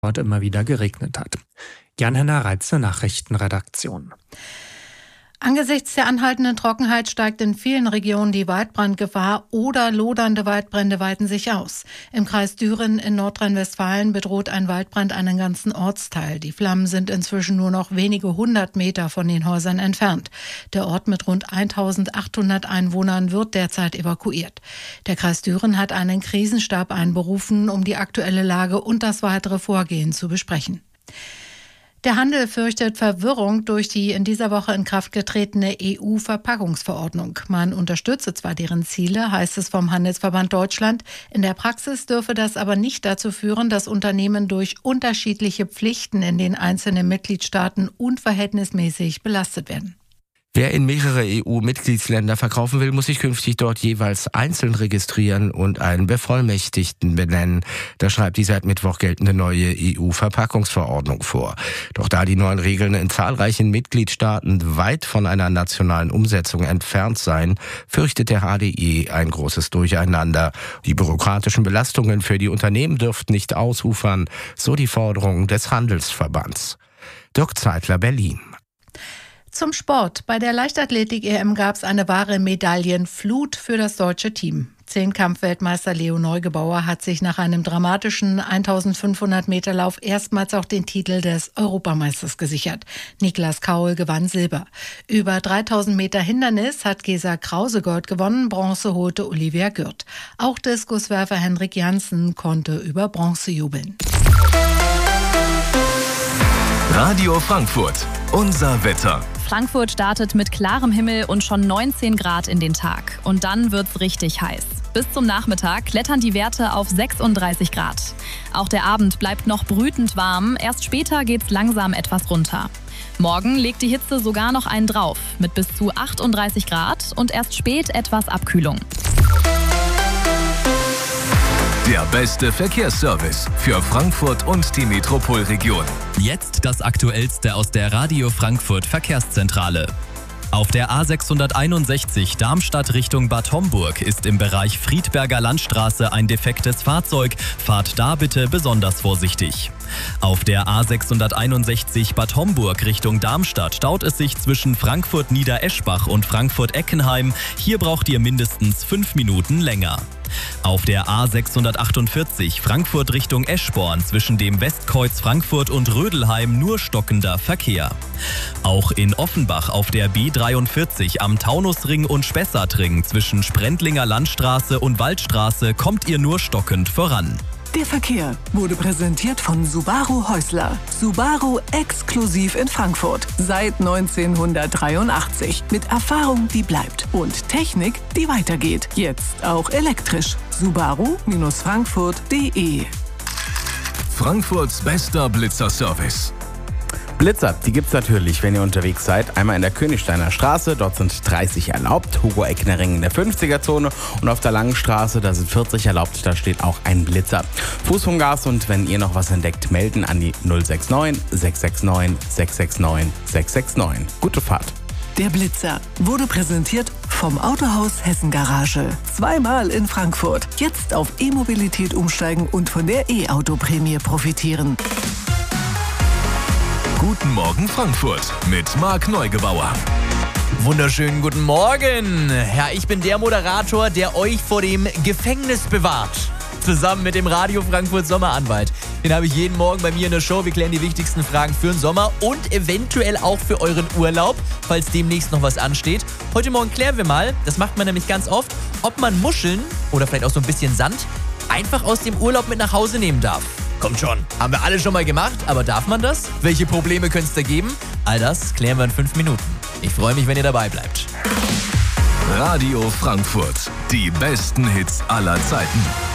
dort immer wieder geregnet hat. Jan-Henner Reitze, Nachrichtenredaktion. Angesichts der anhaltenden Trockenheit steigt in vielen Regionen die Waldbrandgefahr oder lodernde Waldbrände weiten sich aus. Im Kreis Düren in Nordrhein-Westfalen bedroht ein Waldbrand einen ganzen Ortsteil. Die Flammen sind inzwischen nur noch wenige 100 Meter von den Häusern entfernt. Der Ort mit rund 1800 Einwohnern wird derzeit evakuiert. Der Kreis Düren hat einen Krisenstab einberufen, um die aktuelle Lage und das weitere Vorgehen zu besprechen. Der Handel fürchtet Verwirrung durch die in dieser Woche in Kraft getretene EU-Verpackungsverordnung. Man unterstütze zwar deren Ziele, heißt es vom Handelsverband Deutschland. In der Praxis dürfe das aber nicht dazu führen, dass Unternehmen durch unterschiedliche Pflichten in den einzelnen Mitgliedstaaten unverhältnismäßig belastet werden. Wer in mehrere EU-Mitgliedsländer verkaufen will, muss sich künftig dort jeweils einzeln registrieren und einen Bevollmächtigten benennen. Das schreibt die seit Mittwoch geltende neue EU-Verpackungsverordnung vor. Doch da die neuen Regeln in zahlreichen Mitgliedstaaten weit von einer nationalen Umsetzung entfernt seien, fürchtet der HDE ein großes Durcheinander. Die bürokratischen Belastungen für die Unternehmen dürften nicht ausufern, so die Forderung des Handelsverbands. Dirk Zeitler, Berlin. Zum Sport. Bei der Leichtathletik-EM gab es eine wahre Medaillenflut für das deutsche Team. Zehnkampf-Weltmeister Leo Neugebauer hat sich nach einem dramatischen 1500 Meter Lauf erstmals auch den Titel des Europameisters gesichert. Niklas Kaul gewann Silber. Über 3000 Meter Hindernis hat Gesa Krause Gold gewonnen, Bronze holte Olivia Gürt. Auch Diskuswerfer Henrik Janssen konnte über Bronze jubeln. Radio Frankfurt, unser Wetter. Frankfurt startet mit klarem Himmel und schon 19 Grad in den Tag. Und dann wird's richtig heiß. Bis zum Nachmittag klettern die Werte auf 36 Grad. Auch der Abend bleibt noch brütend warm. Erst später geht's langsam etwas runter. Morgen legt die Hitze sogar noch einen drauf mit bis zu 38 Grad und erst spät etwas Abkühlung. Der beste Verkehrsservice für Frankfurt und die Metropolregion. Jetzt das Aktuellste aus der Radio Frankfurt Verkehrszentrale. Auf der A661 Darmstadt Richtung Bad Homburg ist im Bereich Friedberger Landstraße ein defektes Fahrzeug. Fahrt da bitte besonders vorsichtig. Auf der A661 Bad Homburg Richtung Darmstadt staut es sich zwischen Frankfurt-Niedereschbach und Frankfurt-Eckenheim. Hier braucht ihr mindestens 5 Minuten länger. Auf der A648 Frankfurt Richtung Eschborn zwischen dem Westkreuz Frankfurt und Rödelheim nur stockender Verkehr. Auch in Offenbach auf der B43 am Taunusring und Spessartring zwischen Sprendlinger Landstraße und Waldstraße kommt ihr nur stockend voran. Der Verkehr wurde präsentiert von Subaru Häusler. Subaru exklusiv in Frankfurt. Seit 1983. Mit Erfahrung, die bleibt. Und Technik, die weitergeht. Jetzt auch elektrisch. Subaru-Frankfurt.de. Frankfurts bester Blitzer-Service. Blitzer, die gibt's natürlich, wenn ihr unterwegs seid. Einmal in der Königsteiner Straße, dort sind 30 erlaubt. Hugo-Eckner-Ring in der 50er-Zone. Und auf der Langen Straße, da sind 40 erlaubt, da steht auch ein Blitzer. Fuß vom Gas und wenn ihr noch was entdeckt, melden an die 069 669 669 669. Gute Fahrt. Der Blitzer wurde präsentiert vom Autohaus Hessen Garage. Zweimal in Frankfurt. Jetzt auf E-Mobilität umsteigen und von der E-Auto-Prämie profitieren. Guten Morgen Frankfurt mit Marc Neugebauer. Wunderschönen guten Morgen. Ja, ich bin der Moderator, der euch vor dem Gefängnis bewahrt. Zusammen mit dem Radio Frankfurt Sommeranwalt. Den habe ich jeden Morgen bei mir in der Show. Wir klären die wichtigsten Fragen für den Sommer und eventuell auch für euren Urlaub, falls demnächst noch was ansteht. Heute Morgen klären wir mal, das macht man nämlich ganz oft, ob man Muscheln oder vielleicht auch so ein bisschen Sand einfach aus dem Urlaub mit nach Hause nehmen darf. Kommt schon, haben wir alle schon mal gemacht, aber darf man das? Welche Probleme könnte es da geben? All das klären wir in 5 Minuten. Ich freue mich, wenn ihr dabei bleibt. Radio Frankfurt, die besten Hits aller Zeiten.